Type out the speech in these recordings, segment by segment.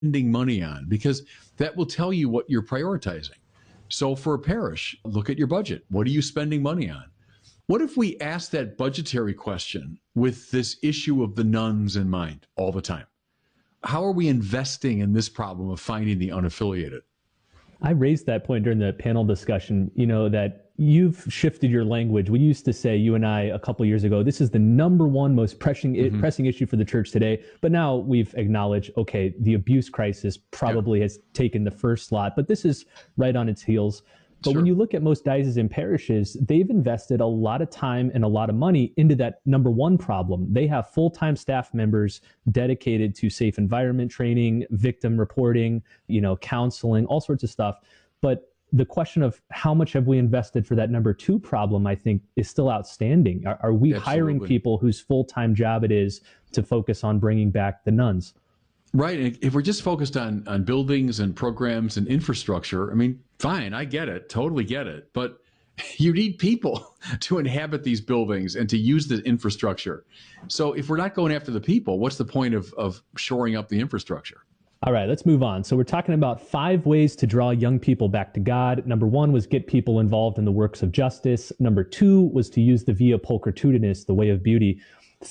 spending money on? Because that will tell you what you're prioritizing. So for a parish, look at your budget. What are you spending money on? What if we ask that budgetary question with this issue of the nuns in mind all the time? How are we investing in this problem of finding the unaffiliated? I raised that point during the panel discussion, that you've shifted your language. We used to say, you and I, a couple of years ago, this is the number one most pressing issue for the church today. But now we've acknowledged, okay, the abuse crisis probably has taken the first slot, but this is right on its heels. But when you look at most dioceses and parishes, they've invested a lot of time and a lot of money into that number one problem. They have full-time staff members dedicated to safe environment training, victim reporting, counseling, all sorts of stuff. But the question of how much have we invested for that number two problem, I think, is still outstanding. Are we hiring people whose full-time job it is to focus on bringing back the nuns? Right. And if we're just focused on buildings and programs and infrastructure, I mean, fine, I get it, totally get it. But you need people to inhabit these buildings and to use the infrastructure. So if we're not going after the people, what's the point of shoring up the infrastructure? All right, let's move on. So we're talking about 5 ways to draw young people back to God. Number 1 was get people involved in the works of justice. Number 2 was to use the via pulchritudinis, the way of beauty.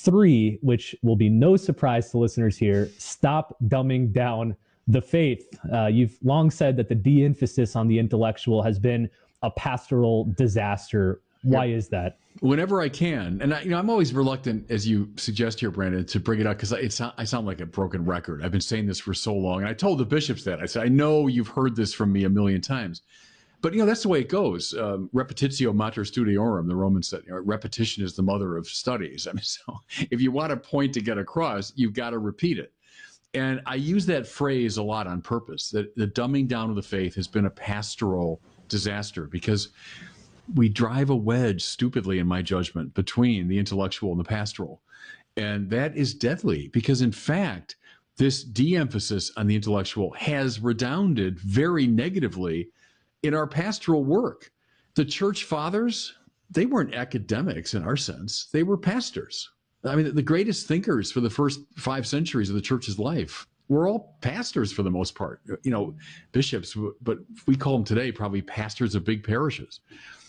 3, which will be no surprise to listeners here, stop dumbing down the faith. You've long said that the de-emphasis on the intellectual has been a pastoral disaster. Why is that? Whenever I can, and I'm always reluctant, as you suggest here, Brandon, to bring it up because I sound like a broken record. I've been saying this for so long, and I told the bishops that. I said, I know you've heard this from me a million times. But, that's the way it goes. Repetitio mater studiorum, the Romans said. Repetition is the mother of studies. I mean, so if you want a point to get across, you've got to repeat it. And I use that phrase a lot on purpose, that the dumbing down of the faith has been a pastoral disaster because we drive a wedge, stupidly, in my judgment, between the intellectual and the pastoral. And that is deadly because, in fact, this de-emphasis on the intellectual has redounded very negatively in our pastoral work. The church fathers, they weren't academics in our sense. They were pastors. I mean, the greatest thinkers for the first 5 centuries of the church's life were all pastors for the most part. Bishops, but we call them today probably pastors of big parishes.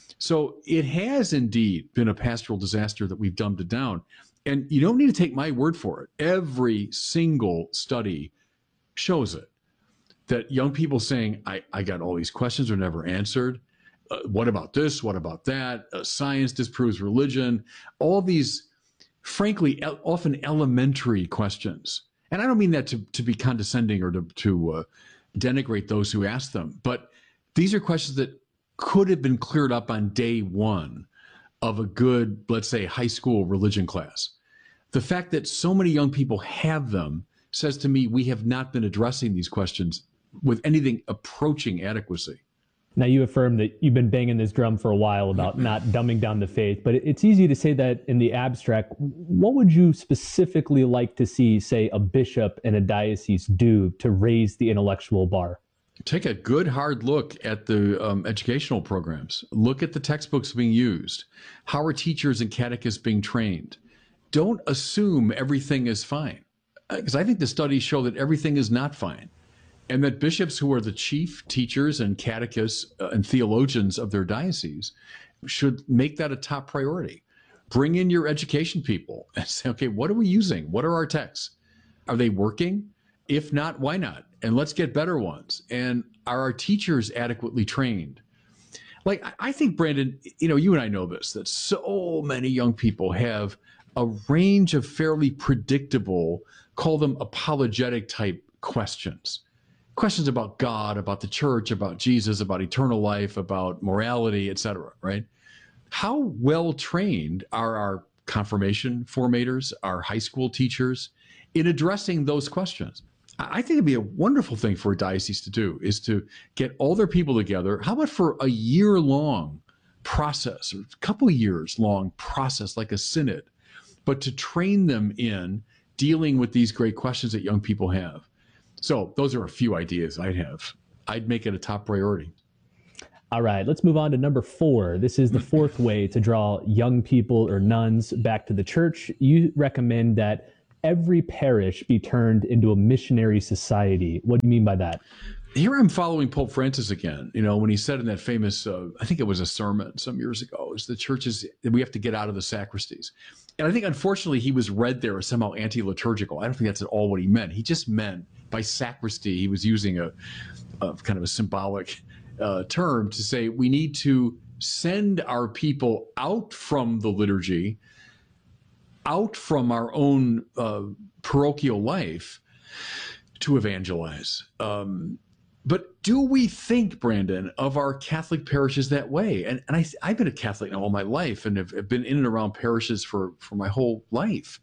So it has indeed been a pastoral disaster that we've dumbed it down. And you don't need to take my word for it. Every single study shows it. That young people saying, I got all these questions are never answered. What about this? What about that? Science disproves religion. All these, frankly, often elementary questions. And I don't mean that to be condescending or to denigrate those who ask them. But these are questions that could have been cleared up on day one of a good, let's say, high school religion class. The fact that so many young people have them says to me we have not been addressing these questions with anything approaching adequacy. Now, you affirm that you've been banging this drum for a while about not dumbing down the faith, but it's easy to say that in the abstract. What would you specifically like to see, say, a bishop and a diocese do to raise the intellectual bar? Take a good hard look at the educational programs. Look at the textbooks being used. How are teachers and catechists being trained? Don't assume everything is fine, because I think the studies show that everything is not fine. And that bishops who are the chief teachers and catechists and theologians of their diocese should make that a top priority. Bring in your education people and say, okay, what are we using? What are our texts? Are they working? If not, why not? And let's get better ones. And are our teachers adequately trained? Like, I think, Brandon, you and I know this, that so many young people have a range of fairly predictable, call them apologetic type questions. Questions about God, about the church, about Jesus, about eternal life, about morality, etc., right? How well trained are our confirmation formators, our high school teachers in addressing those questions? I think it'd be a wonderful thing for a diocese to do is to get all their people together. How about for a year-long process or a couple years long process like a synod, but to train them in dealing with these great questions that young people have. So those are a few ideas I'd have. I'd make it a top priority. All right, let's move on to number 4. This is the 4th way to draw young people or nuns back to the church. You recommend that every parish be turned into a missionary society. What do you mean by that? Here I'm following Pope Francis again, when he said in that famous, I think it was a sermon some years ago, is the churches, we have to get out of the sacristies. And I think, unfortunately, he was read there as somehow anti-liturgical. I don't think that's at all what he meant. He just meant by sacristy, he was using a kind of a symbolic term to say we need to send our people out from the liturgy, out from our own parochial life to evangelize. But do we think, Brandon, of our Catholic parishes that way? And I've been a Catholic now all my life and have been in and around parishes for my whole life.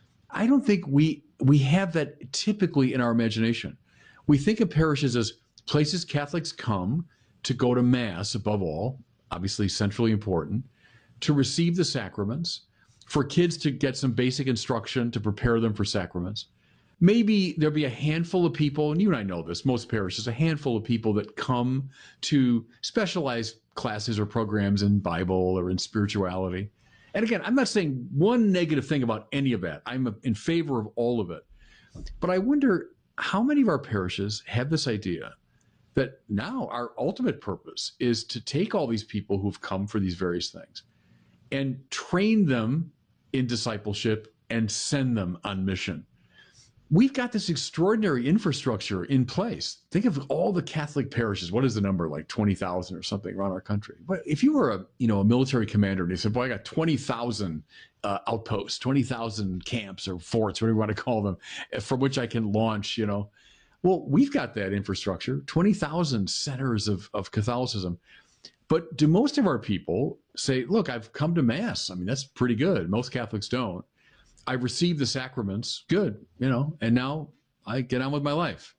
I don't think we have that typically in our imagination. We think of parishes as places Catholics come to go to Mass, above all, obviously centrally important, to receive the sacraments, for kids to get some basic instruction to prepare them for sacraments. Maybe there'll be a handful of people, and you and I know this, most parishes, a handful of people that come to specialized classes or programs in Bible or in spirituality. And again, I'm not saying one negative thing about any of that. I'm in favor of all of it. But I wonder how many of our parishes have this idea that now our ultimate purpose is to take all these people who've come for these various things and train them in discipleship and send them on mission. We've got this extraordinary infrastructure in place. Think of all the Catholic parishes. What is the number? Like 20,000 or something around our country. But if you were a military commander and you said, boy, I got 20,000 outposts, 20,000 camps or forts, whatever you want to call them, from which I can launch, well, we've got that infrastructure, 20,000 centers of Catholicism. But do most of our people say, look, I've come to Mass. I mean, that's pretty good. Most Catholics don't. I received the sacraments, good, and now I get on with my life.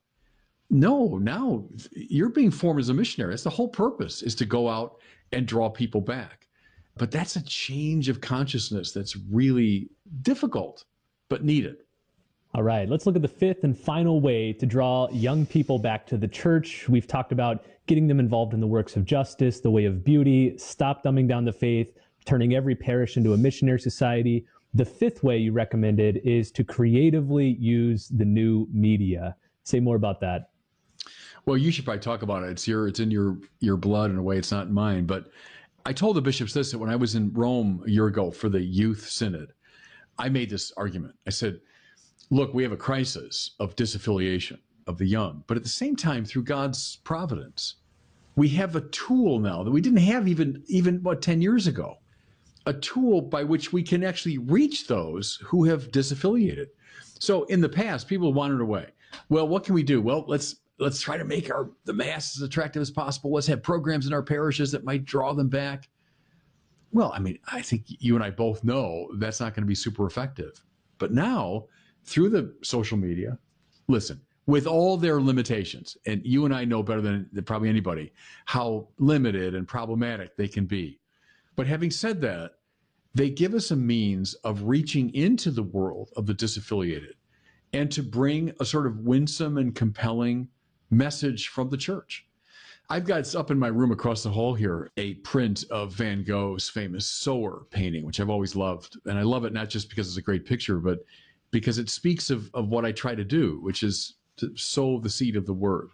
No, now you're being formed as a missionary. That's the whole purpose, is to go out and draw people back. But that's a change of consciousness that's really difficult, but needed. All right, let's look at the fifth and final way to draw young people back to the church. We've talked about getting them involved in the works of justice, the way of beauty, stop dumbing down the faith, turning every parish into a missionary society. The fifth way you recommended is to creatively use the new media. Say more about that. Well, you should probably talk about it. It's in your blood in a way. It's not in mine. But I told the bishops this, that when I was in Rome a year ago for the youth synod, I made this argument. I said, look, we have a crisis of disaffiliation of the young, but at the same time, through God's providence, we have a tool now that we didn't have even 10 years ago. A tool by which we can actually reach those who have disaffiliated. So in the past, people wandered away. Well, what can we do? Well, let's try to make the Mass as attractive as possible. Let's have programs in our parishes that might draw them back. Well, I mean, I think you and I both know that's not going to be super effective. But now, through the social media, listen, with all their limitations, and you and I know better than probably anybody how limited and problematic they can be. But having said that, they give us a means of reaching into the world of the disaffiliated and to bring a sort of winsome and compelling message from the church. I've got up in my room across the hall here a print of Van Gogh's famous Sower painting, which I've always loved. And I love it not just because it's a great picture, but because it speaks of what I try to do, which is to sow the seed of the word.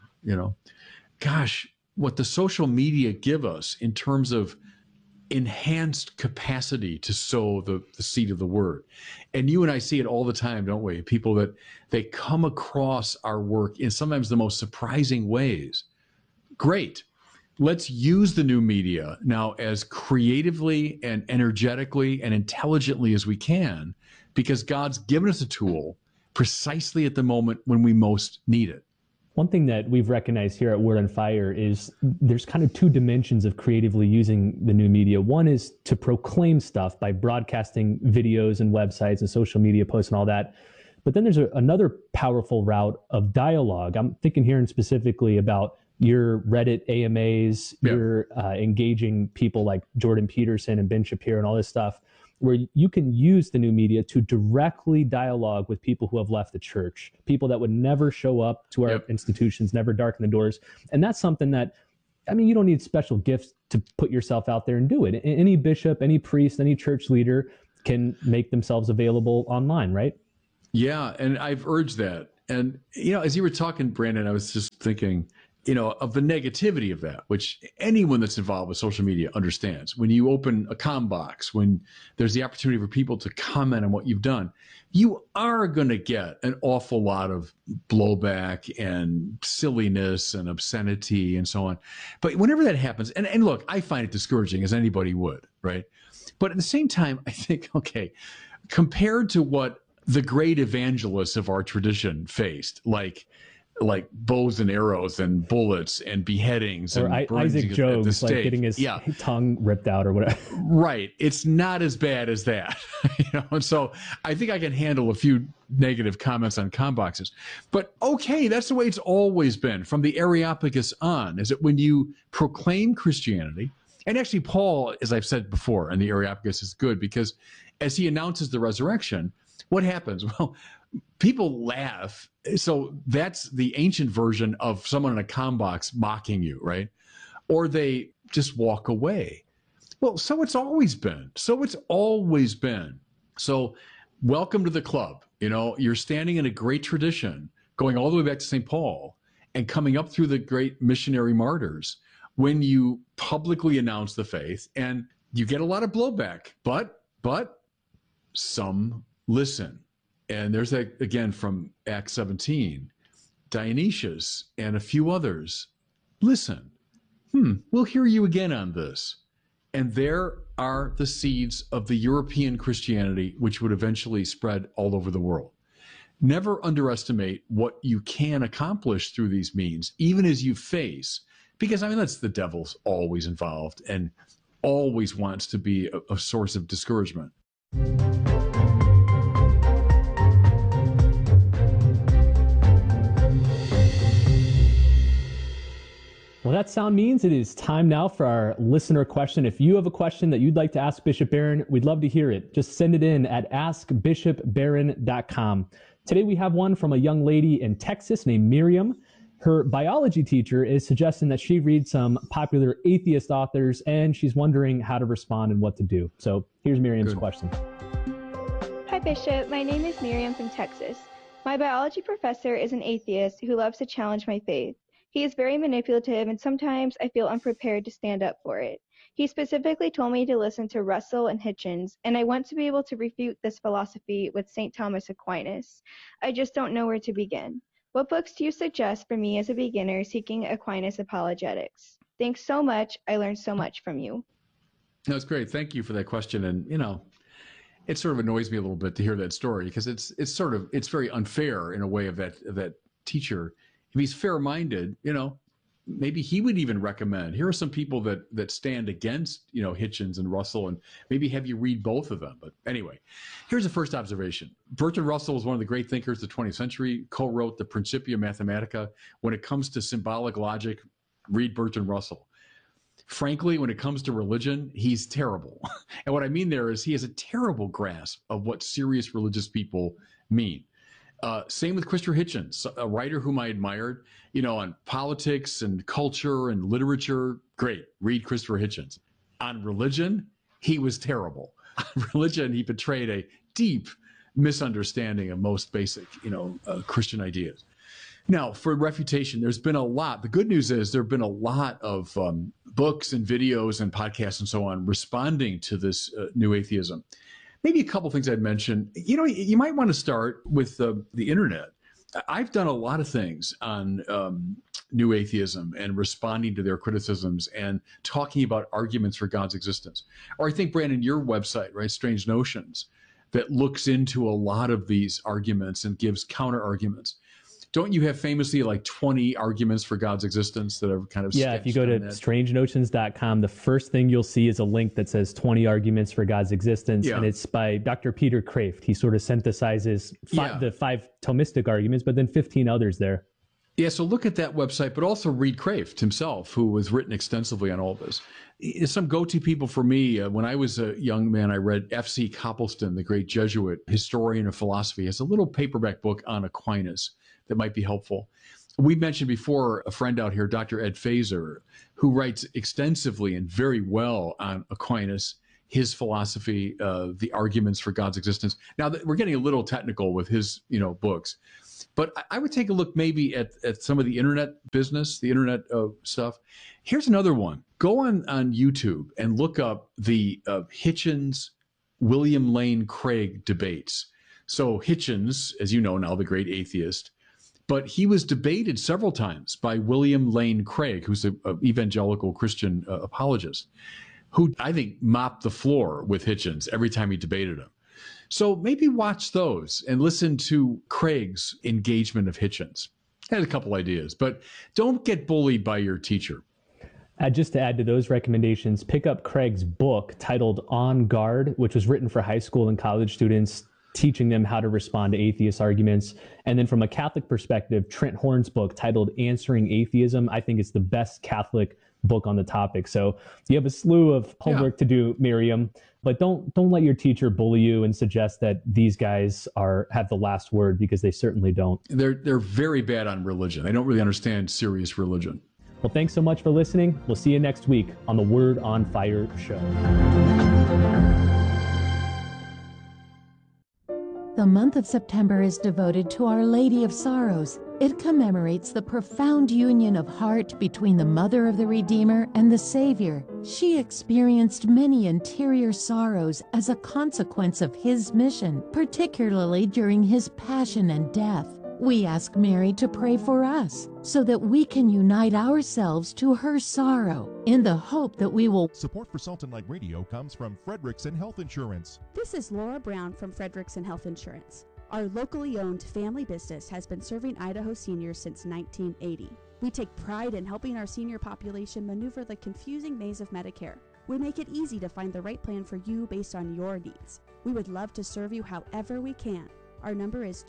Gosh, what the social media give us in terms of enhanced capacity to sow the seed of the word. And you and I see it all the time, don't we? People that they come across our work in sometimes the most surprising ways. Great. Let's use the new media now as creatively and energetically and intelligently as we can, because God's given us a tool precisely at the moment when we most need it. One thing that we've recognized here at Word on Fire is there's kind of two dimensions of creatively using the new media. One is to proclaim stuff by broadcasting videos and websites and social media posts and all that. But then there's another powerful route of dialogue. I'm thinking here specifically about your Reddit AMAs, your engaging people like Jordan Peterson and Ben Shapiro and all this stuff, where you can use the new media to directly dialogue with people who have left the church, people that would never show up to our institutions, never darken the doors. And that's something that, I mean, you don't need special gifts to put yourself out there and do it. Any bishop, any priest, any church leader can make themselves available online, right? Yeah, and I've urged that. And, as you were talking, Brandon, I was just thinking, of the negativity of that, which anyone that's involved with social media understands. When you open a com box, when there's the opportunity for people to comment on what you've done, you are going to get an awful lot of blowback and silliness and obscenity and so on. But whenever that happens, and look, I find it discouraging, as anybody would, right? But at the same time, I think, okay, compared to what the great evangelists of our tradition faced, like bows and arrows and bullets and beheadings or and Isaac Jogues, like getting his tongue ripped out or whatever. Right. It's not as bad as that. And so I think I can handle a few negative comments on com boxes. But okay, that's the way it's always been from the Areopagus on, is that when you proclaim Christianity, and actually Paul, as I've said before, and the Areopagus is good because as he announces the resurrection, what happens? Well, people laugh. So that's the ancient version of someone in a com box mocking you, right? Or they just walk away. Well, so it's always been. So welcome to the club. You're standing in a great tradition, going all the way back to St. Paul and coming up through the great missionary martyrs when you publicly announce the faith, and you get a lot of blowback, but some listen. And there's that again from Acts 17. Dionysius and a few others listen. We'll hear you again on this. And there are the seeds of the European Christianity, which would eventually spread all over the world. Never underestimate what you can accomplish through these means, even as you face, because that's the devil's always involved and always wants to be a source of discouragement. Well, that sound means it is time now for our listener question. If you have a question that you'd like to ask Bishop Barron, we'd love to hear it. Just send it in at askbishopbarron.com. Today we have one from a young lady in Texas named Miriam. Her biology teacher is suggesting that she read some popular atheist authors, and she's wondering how to respond and what to do. So here's Miriam's question. Hi, Bishop. My name is Miriam from Texas. My biology professor is an atheist who loves to challenge my faith. He is very manipulative, and sometimes I feel unprepared to stand up for it. He specifically told me to listen to Russell and Hitchens, and I want to be able to refute this philosophy with St. Thomas Aquinas. I just don't know where to begin. What books do you suggest for me as a beginner seeking Aquinas apologetics? Thanks so much. I learned so much from you. That's great. Thank you for that question. And, it sort of annoys me a little bit to hear that story because it's very unfair in a way of that teacher. If he's fair-minded, maybe he would even recommend, here are some people that stand against, Hitchens and Russell, and maybe have you read both of them. But anyway, here's the first observation. Bertrand Russell was one of the great thinkers of the 20th century, co-wrote the Principia Mathematica. When it comes to symbolic logic, read Bertrand Russell. Frankly, when it comes to religion, he's terrible. And what I mean there is he has a terrible grasp of what serious religious people mean. Same with Christopher Hitchens, a writer whom I admired, on politics and culture and literature. Great. Read Christopher Hitchens. On religion, he was terrible. On religion, he betrayed a deep misunderstanding of most basic, Christian ideas. Now, for refutation, there's been a lot. The good news is there have been a lot of books and videos and podcasts and so on responding to this new atheism. Maybe a couple things I'd mention. You might want to start with the internet. I've done a lot of things on new atheism and responding to their criticisms and talking about arguments for God's existence. Or I think, Brandon, your website, right, Strange Notions, that looks into a lot of these arguments and gives counter arguments. Don't you have famously like 20 arguments for God's existence that are kind of if you go to strangenotions.com, the first thing you'll see is a link that says 20 arguments for God's existence, and it's by Dr. Peter Kreeft. He sort of synthesizes the 5 Thomistic arguments, but then 15 others there. Yeah, so look at that website, but also read Kreeft himself, who has written extensively on all this. Some go-to people for me, when I was a young man, I read F.C. Copleston, the great Jesuit historian of philosophy. He has a little paperback book on Aquinas that might be helpful. We mentioned before a friend out here, Dr. Ed Feser, who writes extensively and very well on Aquinas. his philosophy, the arguments for God's existence. Now, we're getting a little technical with his, books, but I would take a look maybe at some of the internet business, the internet stuff. Here's another one. Go on YouTube and look up the Hitchens, William Lane Craig debates. So Hitchens, as you know now, the great atheist, but he was debated several times by William Lane Craig, who's an evangelical Christian apologist, who I think mopped the floor with Hitchens every time he debated him. So maybe watch those and listen to Craig's engagement of Hitchens. I had a couple ideas, but don't get bullied by your teacher. Just to add to those recommendations, pick up Craig's book titled On Guard, which was written for high school and college students, teaching them how to respond to atheist arguments. And then from a Catholic perspective, Trent Horn's book titled Answering Atheism, I think it's the best Catholic book on the topic. So you have a slew of homework to do, Miriam, but don't let your teacher bully you and suggest that these guys have the last word, because they certainly don't. They're very bad on religion. They don't really understand serious religion. Well, thanks so much for listening. We'll see you next week on the Word on Fire show. The month of September is devoted to Our Lady of Sorrows. It commemorates the profound union of heart between the Mother of the Redeemer and the Savior. She experienced many interior sorrows as a consequence of his mission, particularly during his passion and death. We ask Mary to pray for us so that we can unite ourselves to her sorrow in the hope that we will. Support for Salt and Light Radio comes from Frederickson Health Insurance. This is Laura Brown from Frederickson Health Insurance. Our locally owned family business has been serving Idaho seniors since 1980. We take pride in helping our senior population maneuver the confusing maze of Medicare. We make it easy to find the right plan for you based on your needs. We would love to serve you however we can. Our number is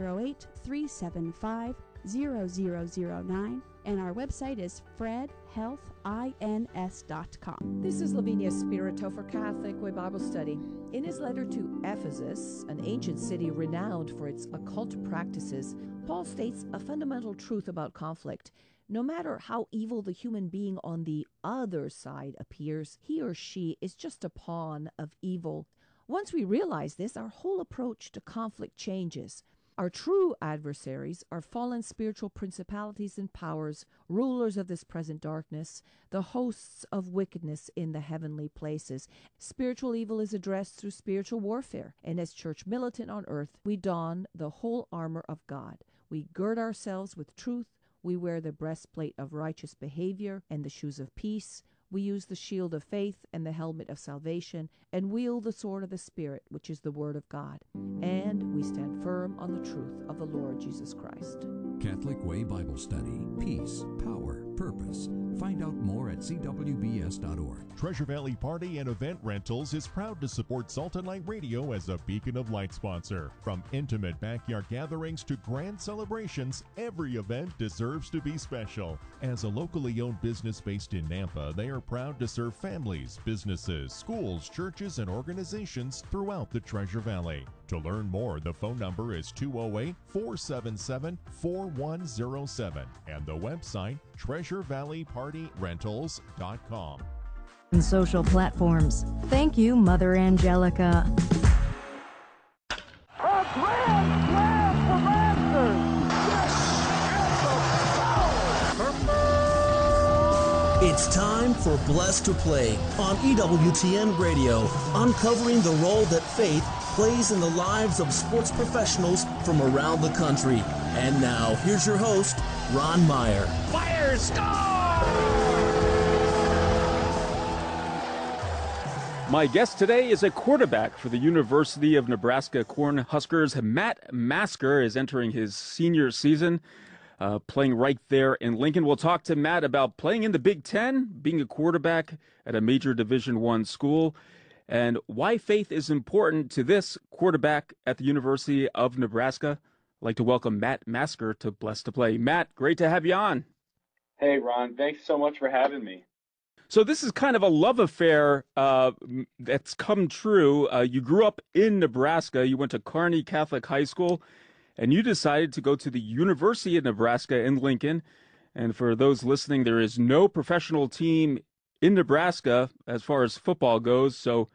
208-375-0009, and our website is fredhealthins.com. This is Lavinia Spirito for Catholic Way Bible Study. In his letter to Ephesus, an ancient city renowned for its occult practices, Paul states a fundamental truth about conflict. No matter how evil the human being on the other side appears, he or she is just a pawn of evil. Once we realize this, our whole approach to conflict changes. Our true adversaries are fallen spiritual principalities and powers, rulers of this present darkness, the hosts of wickedness in the heavenly places. Spiritual evil is addressed through spiritual warfare, and as church militant on earth, we don the whole armor of God. We gird ourselves with truth, we wear the breastplate of righteous behavior and the shoes of peace. We use the shield of faith and the helmet of salvation, and wield the sword of the Spirit, which is the Word of God. And we stand firm on the truth of the Lord Jesus Christ. Catholic Way Bible Study. Peace, power, purpose. Find out more at cwbs.org. Treasure Valley Party and Event Rentals is proud to support Salt and Light Radio as a beacon of light sponsor. From intimate backyard gatherings to grand celebrations, every event deserves to be special. As a locally owned business based in Nampa, they are proud to serve families, businesses, schools, churches, and organizations throughout the Treasure Valley. To learn more, the phone number is 208-477-4107 and the website treasurevalleypartyrentals.com. And social platforms. Thank you, Mother Angelica. A grand slam for Masters! It's time for Blessed to Play on EWTN Radio, uncovering the role that faith plays in the lives of sports professionals from around the country. And now, here's your host, Ron Meyer. Fire, score! My guest today is a quarterback for the University of Nebraska Cornhuskers. Matt Masker is entering his senior season, playing right there in Lincoln. We'll talk to Matt about playing in the Big Ten, being a quarterback at a major Division I school, and why faith is important to this quarterback at the University of Nebraska. I'd like to welcome Matt Masker to Blessed to Play. Matt, great to have you on. Hey, Ron. Thanks so much for having me. So this is kind of a love affair that's come true. You grew up in Nebraska. You went to Kearney Catholic High School, and you decided to go to the University of Nebraska in Lincoln. And for those listening, there is no professional team in Nebraska as far as football goes. So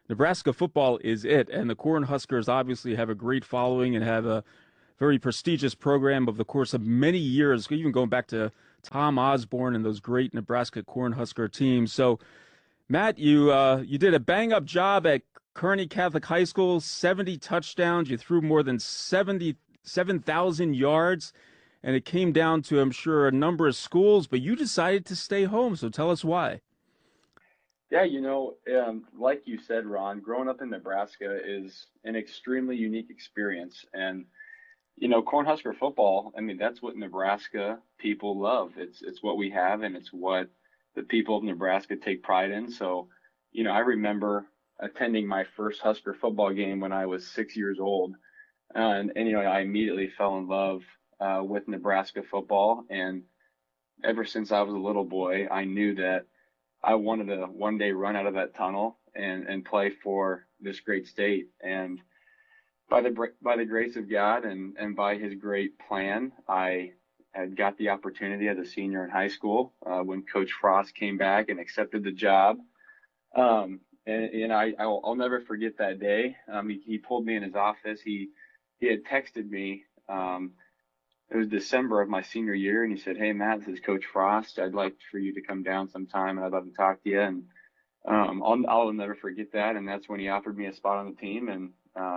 Nebraska football is it, and the Cornhuskers obviously have a great following and have a very prestigious program over the course of many years, even going back to Tom Osborne and those great Nebraska Cornhusker teams. So, Matt, you did a bang-up job at Kearney Catholic High School, 70 touchdowns. You threw more than 7,000 yards, and it came down to, I'm sure, a number of schools, but you decided to stay home, so tell us why. Yeah, like you said, Ron, growing up in Nebraska is an extremely unique experience. And, Cornhusker football, I mean, that's what Nebraska people love. It's what we have, and it's what the people of Nebraska take pride in. So, I remember attending my first Husker football game when I was 6 years old. And I immediately fell in love with Nebraska football. And ever since I was a little boy, I knew that I wanted to one day run out of that tunnel and play for this great state. And by the grace of God and by his great plan, I had got the opportunity as a senior in high school when Coach Frost came back and accepted the job. And I'll never forget that day. He pulled me in his office. He had texted me. It was December of my senior year, and he said, "Hey, Matt, this is Coach Frost. I'd like for you to come down sometime, and I'd love to talk to you." And I'll never forget that. And that's when he offered me a spot on the team, and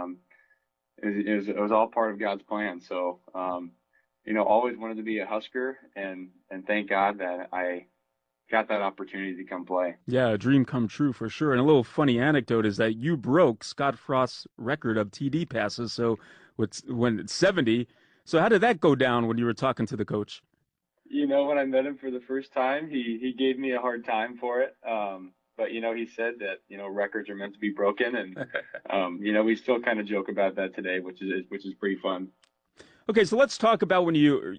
it was all part of God's plan. So, always wanted to be a Husker, and thank God that I got that opportunity to come play. Yeah, a dream come true for sure. And a little funny anecdote is that you broke Scott Frost's record of TD passes. So when it's 70. So how did that go down when you were talking to the coach? When I met him for the first time, he gave me a hard time for it. But, he said that, records are meant to be broken. And, we still kind of joke about that today, which is pretty fun. Okay, so let's talk about when you're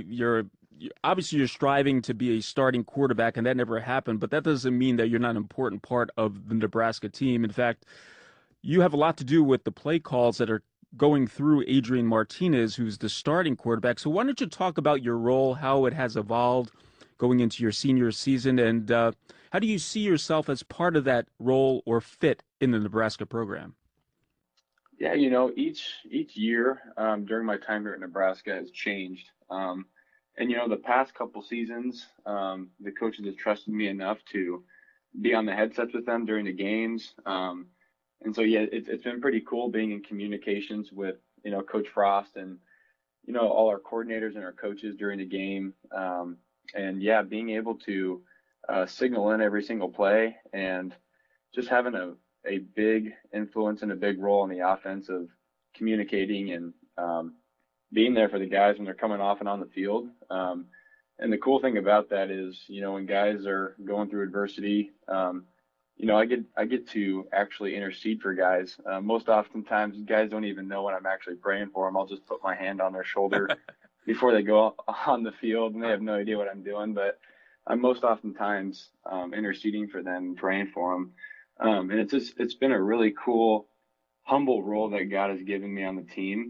obviously you're striving to be a starting quarterback, and that never happened, but that doesn't mean that you're not an important part of the Nebraska team. In fact, you have a lot to do with the play calls that are going through Adrian Martinez, who's the starting quarterback. So why don't you talk about your role, how it has evolved going into your senior season, and how do you see yourself as part of that role or fit in the Nebraska program? Yeah, each year during my time here at Nebraska has changed. And, the past couple seasons, the coaches have trusted me enough to be on the headsets with them during the games. And so, yeah, it's been pretty cool being in communications with, Coach Frost and, all our coordinators and our coaches during the game. And, yeah, being able to signal in every single play and just having a big influence and a big role in the offense of communicating and being there for the guys when they're coming off and on the field. And the cool thing about that is, when guys are going through adversity, I get to actually intercede for guys. Most oftentimes, guys don't even know when I'm actually praying for them. I'll just put my hand on their shoulder before they go on the field, and they have no idea what I'm doing. But I'm most oftentimes interceding for them, praying for them. And it's been a really cool, humble role that God has given me on the team.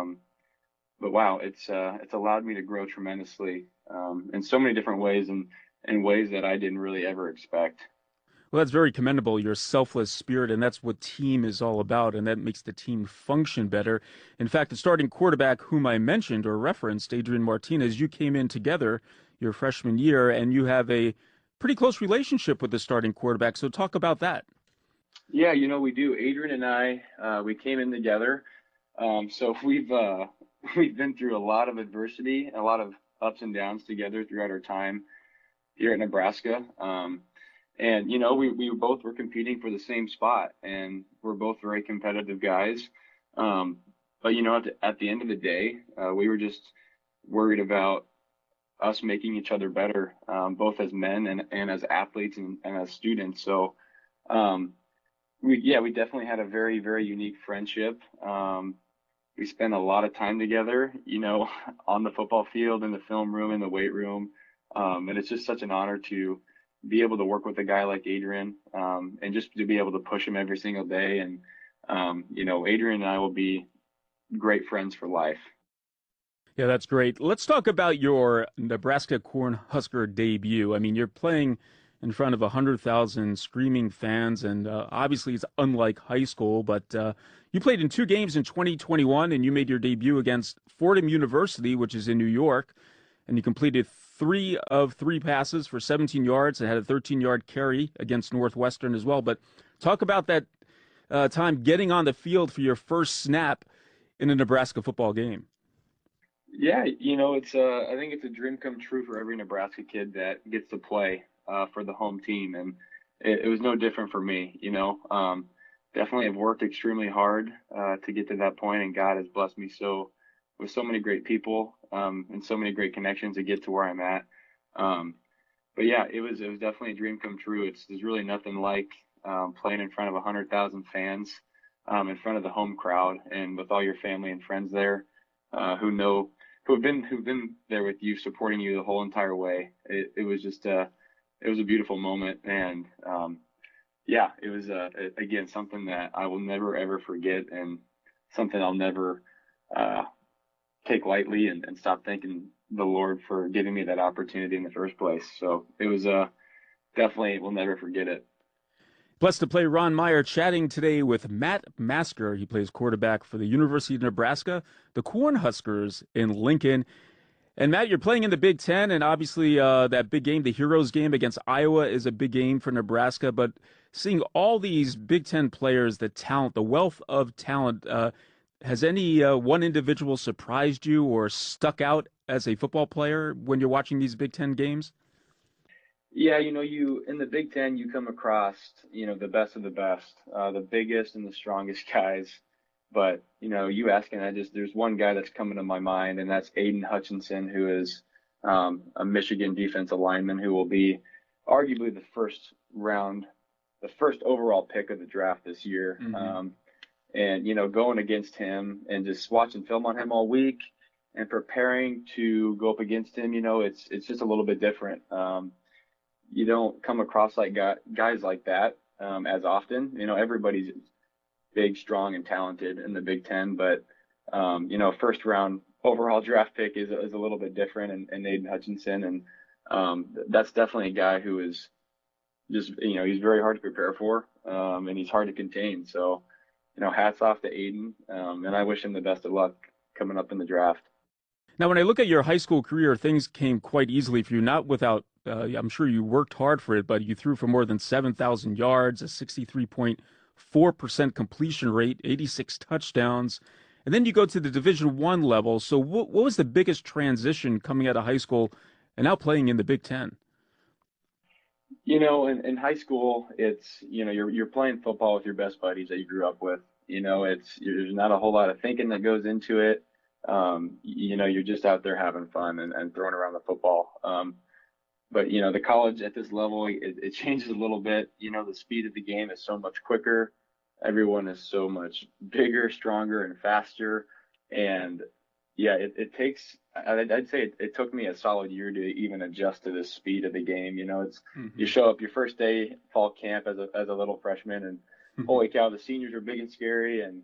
But wow, it's allowed me to grow tremendously in so many different ways and in ways that I didn't really ever expect. Well, that's very commendable, your selfless spirit, and that's what team is all about, and that makes the team function better. In fact, the starting quarterback whom I mentioned or referenced, Adrian Martinez, you came in together your freshman year, and you have a pretty close relationship with the starting quarterback, so talk about that. Yeah, we do. Adrian and I, we came in together, so we've been through a lot of adversity and a lot of ups and downs together throughout our time here at Nebraska. And, we both were competing for the same spot, and we're both very competitive guys. But, at the end of the day, we were just worried about us making each other better, both as men and as athletes and as students. So, we definitely had a very, very unique friendship. We spent a lot of time together, on the football field, in the film room, in the weight room. And it's just such an honor to be able to work with a guy like Adrian, and just to be able to push him every single day. And, Adrian and I will be great friends for life. Yeah, that's great. Let's talk about your Nebraska Cornhusker debut. I mean, you're playing in front of 100,000 screaming fans. And obviously it's unlike high school, but you played in 2 games in 2021, and you made your debut against Fordham University, which is in New York, and you completed 3 of 3 passes for 17 yards and had a 13-yard carry against Northwestern as well. But talk about that time getting on the field for your first snap in a Nebraska football game. Yeah, it's I think it's a dream come true for every Nebraska kid that gets to play for the home team, and it was no different for me. Definitely have worked extremely hard to get to that point, and God has blessed me with so many great people and so many great connections to get to where I'm at. But yeah, it was definitely a dream come true. There's really nothing like playing in front of 100,000 fans in front of the home crowd and with all your family and friends there who've been there with you, supporting you the whole entire way. It was just it was a beautiful moment, and yeah, it was again something that I will never ever forget, and something I'll never take lightly, and stop thanking the Lord for giving me that opportunity in the first place. So it was definitely, we'll never forget it. Blessed to play Ron Meyer chatting today with Matt Masker. He plays quarterback for the University of Nebraska, the Cornhuskers in Lincoln. And Matt, you're playing in the Big Ten, and obviously that big game, the Heroes game against Iowa, is a big game for Nebraska. But seeing all these Big Ten players, the talent, the wealth of talent, has any one individual surprised you or stuck out as a football player when you're watching these Big Ten games? Yeah, you in the Big Ten, you come across, the best of the best, the biggest and the strongest guys. But, you asking, there's one guy that's coming to my mind, and that's Aiden Hutchinson, who is a Michigan defensive lineman who will be arguably the first overall pick of the draft this year. Mm-hmm. And, going against him and just watching film on him all week and preparing to go up against him, it's just a little bit different. You don't come across like guys like that as often. Everybody's big, strong, and talented in the Big Ten, but first round overall draft pick is a little bit different, and Aiden Hutchinson, and that's definitely a guy who is just he's very hard to prepare for, and he's hard to contain. So hats off to Aiden, and I wish him the best of luck coming up in the draft. Now, when I look at your high school career, things came quite easily for you, not without, I'm sure you worked hard for it, but you threw for more than 7,000 yards, a 63.4% completion rate, 86 touchdowns, and then you go to the Division I level. So what was the biggest transition coming out of high school and now playing in the Big Ten? In high school, it's, you're playing football with your best buddies that you grew up with. There's not a whole lot of thinking that goes into it. You're just out there having fun and throwing around the football. But the college at this level, it changes a little bit. The speed of the game is so much quicker. Everyone is so much bigger, stronger, and faster. And yeah, it takes, I'd say it took me a solid year to even adjust to the speed of the game. You show up your first day fall camp as a little freshman, and holy cow, the seniors are big and scary, and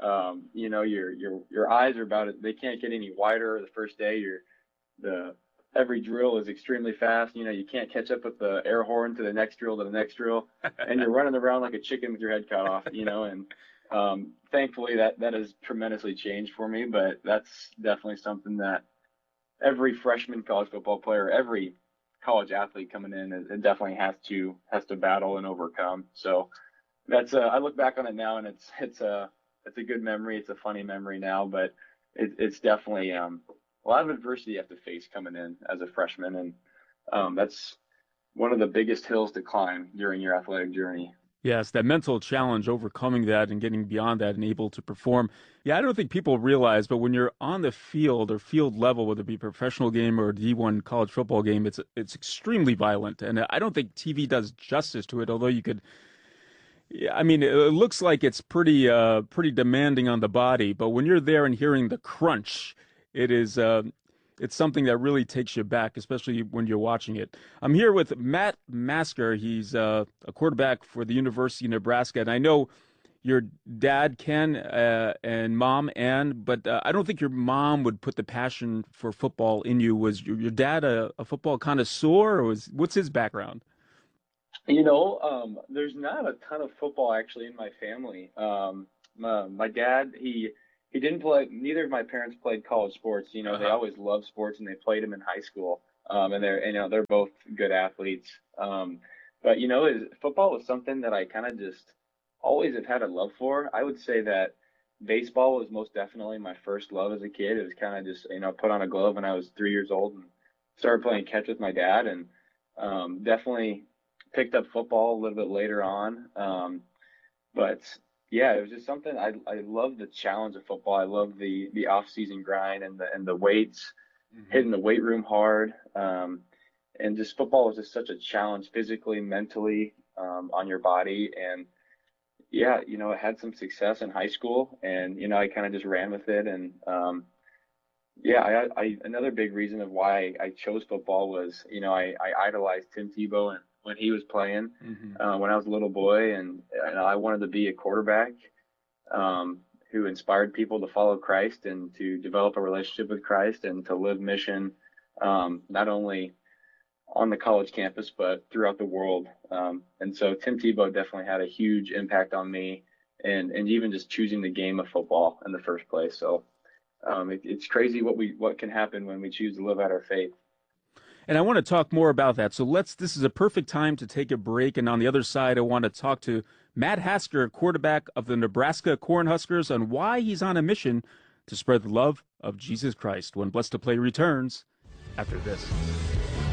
your eyes are about it. They can't get any wider the first day. Every drill is extremely fast. You can't catch up with the air horn to the next drill, and you're running around like a chicken with your head cut off, and thankfully that has tremendously changed for me, but that's definitely something that every freshman college football player, every college athlete coming in, it definitely has to battle and overcome. So that's I look back on it now, and it's a good memory. It's a funny memory now, but it's definitely a lot of adversity you have to face coming in as a freshman, and that's one of the biggest hills to climb during your athletic journey. Yes, that mental challenge, overcoming that and getting beyond that and able to perform. Yeah, I don't think people realize, but when you're on the field or field level, whether it be a professional game or a D1 college football game, it's extremely violent. And I don't think TV does justice to it, although you could. Yeah, I mean, it looks like it's pretty demanding on the body, but when you're there and hearing the crunch, it is it's something that really takes you back, especially when you're watching it. I'm here with Matt Masker. He's a quarterback for the University of Nebraska, and I know your dad, Ken, and mom, Ann, but I don't think your mom would put the passion for football in you. Was your dad a football connoisseur, or what's his background? There's not a ton of football actually in my family. My dad, he didn't play. Neither of my parents played college sports. They always loved sports and they played them in high school. And they're both good athletes. But football was something that I kind of just always have had a love for. I would say that baseball was most definitely my first love as a kid. It was kind of just put on a glove when I was 3 years old and started playing catch with my dad, and definitely picked up football a little bit later on. But yeah, it was just something I love the challenge of football. I love the off season grind and the weights, hitting the weight room hard. And just football was just such a challenge physically, mentally, on your body. And yeah, it had some success in high school, and I kind of just ran with it. And yeah, I another big reason of why I chose football was, I idolized Tim Tebow and when he was playing when I was a little boy, and I wanted to be a quarterback who inspired people to follow Christ and to develop a relationship with Christ and to live mission, not only on the college campus but throughout the world. And so Tim Tebow definitely had a huge impact on me, and even just choosing the game of football in the first place. So it's crazy what can happen when we choose to live out our faith. And I want to talk more about that. So this is a perfect time to take a break. And on the other side, I want to talk to Matt Hasker, quarterback of the Nebraska Cornhuskers, on why he's on a mission to spread the love of Jesus Christ when Blessed to Play returns after this.